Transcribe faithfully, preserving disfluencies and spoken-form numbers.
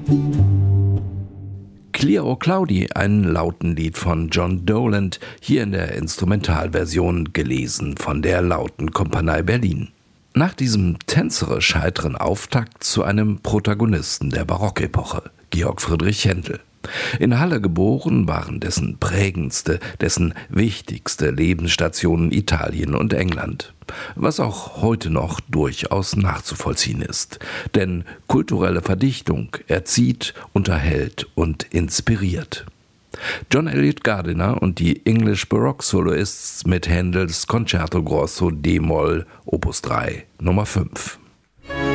Clear O'Cloudy, ein Lautenlied von John Doland, hier in der Instrumentalversion, gelesen von der Lautenkompanie Berlin. Nach diesem tänzerisch heiteren Auftakt zu einem Protagonisten der Barockepoche, Georg Friedrich Händel. In Halle geboren, waren dessen prägendste, dessen wichtigste Lebensstationen Italien und England, was auch heute noch durchaus nachzuvollziehen ist. Denn kulturelle Verdichtung erzieht, unterhält und inspiriert. John Eliot Gardiner und die English Baroque Soloists mit Händels Concerto Grosso D-Moll Opus drei Nummer fünf.